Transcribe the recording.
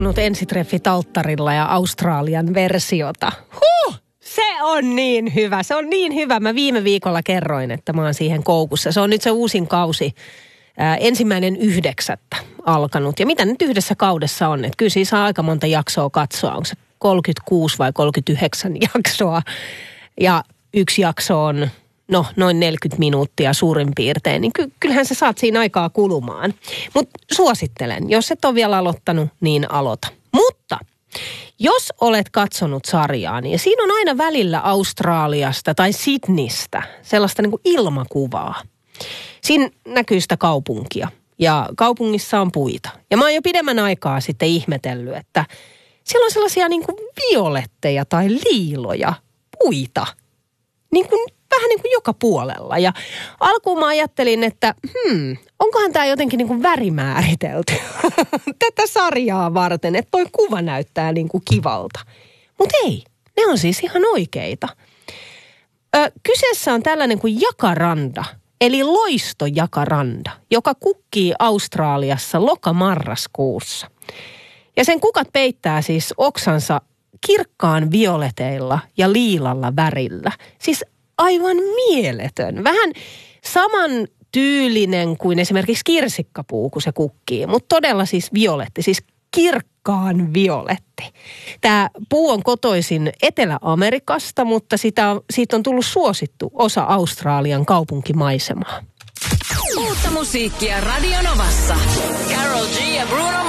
Ensitreffit alttarilla ja Australian versiota. Se on niin hyvä, se on niin hyvä. Mä viime viikolla kerroin, että mä oon siihen koukussa. Se on nyt se uusin kausi, 1.9. alkanut. Ja mitä nyt yhdessä kaudessa on? Että kyllä siinä saa aika monta jaksoa katsoa. Onko se 36 vai 39 jaksoa? Ja yksi jakso on noin 40 minuuttia suurin piirtein. Niin kyllähän sä saat siinä aikaa kulumaan. Mutta suosittelen, jos et ole vielä aloittanut, niin aloita. Mutta jos olet katsonut sarjaa, niin siinä on aina välillä Australiasta tai Sydneystä sellaista niin kuin ilmakuvaa. Siinä näkyy sitä kaupunkia ja kaupungissa on puita. Ja mä oon jo pidemmän aikaa sitten ihmetellyt, että siellä on sellaisia niin kuin violetteja tai liiloja puita. Vähän niin kuin joka puolella. Ja alkuun mä ajattelin, että onkohan tämä jotenkin niin kuin värimääritelty tätä sarjaa varten, että toi kuva näyttää niin kuin kivalta. Mutta ei, ne on siis ihan oikeita. Kyseessä on tällainen kuin jakaranda, eli loistojakaranda, joka kukkii Australiassa loka-marraskuussa. Ja sen kukat peittää siis oksansa kirkkaan violeteilla ja liilalla värillä. Siis aivan mieletön. Vähän saman tyylinen kuin esimerkiksi kirsikkapuu, kun se kukkii, mutta todella siis violetti, siis kirkkaan violetti. Tämä puu on kotoisin Etelä-Amerikasta, mutta siitä on tullut suosittu osa Australian kaupunkimaisemaa. Uutta musiikkia Radio Novassa. Karol G ja Bruno